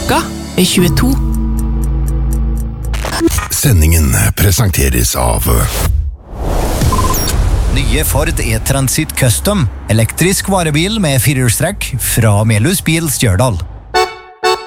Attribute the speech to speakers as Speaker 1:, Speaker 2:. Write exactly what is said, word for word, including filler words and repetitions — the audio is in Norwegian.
Speaker 1: Klokka er tjueto.
Speaker 2: Sendingen presenteres av
Speaker 3: Nye Ford E-Transit Custom, elektrisk varebil med firehjulstrekk fra Melhus Bil Stjørdal.